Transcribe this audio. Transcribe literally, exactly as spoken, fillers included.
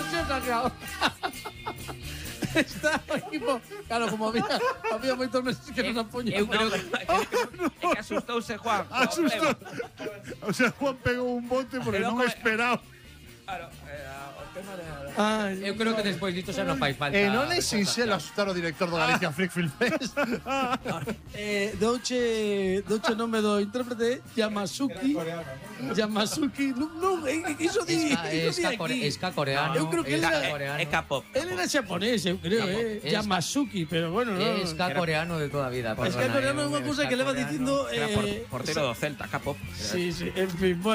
preciosa que ahora. Está o equipo, claro, como había, había moitos meses que nos apoñamos. Eu creo que, é que asustouse Juan. Asustó. O sea, Juan pegou un bote porque Pero non como- esperaba. Claro, era o tema de… Ai, Eu creo que despois disto xa non fai falta. E non é sinxelo asustar o director do Galicia Freak Film Fest. eh, douche, douche nome do intérprete Yamasuki. Yamasuki, non, non, eh, iso di, Esca, iso di esca, core, aquí. esca coreano. Eu creo que esca era- coreano. É K-pop. Él era japonés, eu creo, eh. Es- Yamasuki, pero bueno, no. Esca coreano de toda a vida. Es que perdona, coreano é eu- unha cousa esca que leva coreano. dicindo Era por- eh, portero do Celta, K-pop. sí, sí, en fin, bueno.